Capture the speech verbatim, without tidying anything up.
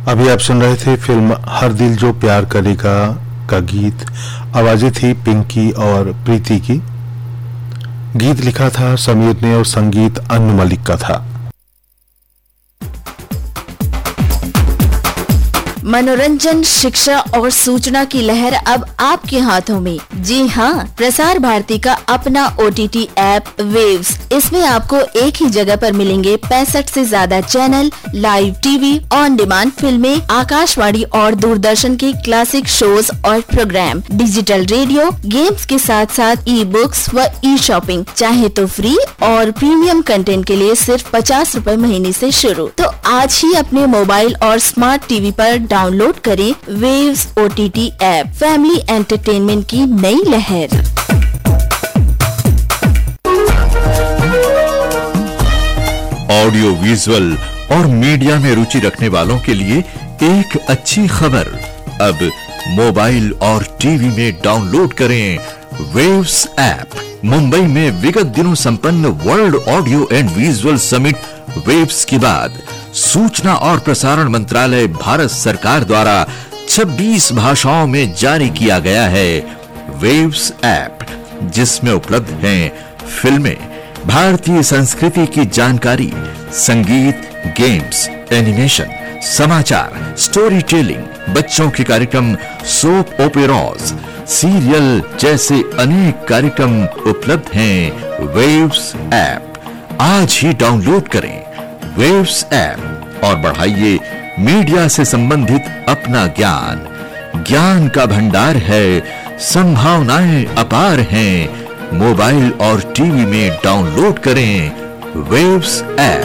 अभी आप सुन रहे थे फिल्म हर दिल जो प्यार करेगा का गीत। आवाजें थी पिंकी और प्रीति की। गीत लिखा था समीर ने और संगीत अनु मलिक का था। मनोरंजन, शिक्षा और सूचना की लहर अब आपके हाथों में। जी हाँ, प्रसार भारती का अपना ओटीटी ऐप वेव्स। इसमें आपको एक ही जगह पर मिलेंगे पैंसठ से ज्यादा channel, live TV, on demand फिल्में, आकाशवाणी और दूरदर्शन के क्लासिक शोज और प्रोग्राम, डिजिटल रेडियो, गेम्स के साथ साथ ई बुक्स व ई शॉपिंग। चाहे तो फ्री और प्रीमियम कंटेंट के लिए सिर्फ पचास रूपए महीने से शुरू। तो आज ही अपने मोबाइल और स्मार्ट टीवी पर डाउनलोड करें waves OTT app. Family entertainment की नई लहर। ऑडियो विजुअल और मीडिया में रुचि रखने वालों के लिए एक अच्छी खबर। अब मोबाइल और टीवी में डाउनलोड करें वेव्स ऐप। मुंबई में विगत दिनों संपन्न world audio and visual summit waves के बाद सूचना और प्रसारण मंत्रालय भारत सरकार द्वारा छब्बीस भाषाओं में जारी किया गया है वेव्स ऐप, जिसमें उपलब्ध हैं फिल्में, भारतीय संस्कृति की जानकारी, संगीत, गेम्स, एनिमेशन, समाचार, स्टोरी टेलिंग, बच्चों के कार्यक्रम, सोप ओपेराज, सीरियल जैसे अनेक कार्यक्रम उपलब्ध हैं वेव्स ऐप। आज ही डाउनलोड करें वेव्स ऐप और बढ़ाइए मीडिया से संबंधित अपना ज्ञान। ज्ञान का भंडार है, संभावनाएं अपार हैं। मोबाइल और टीवी में डाउनलोड करें वेव्स ऐप।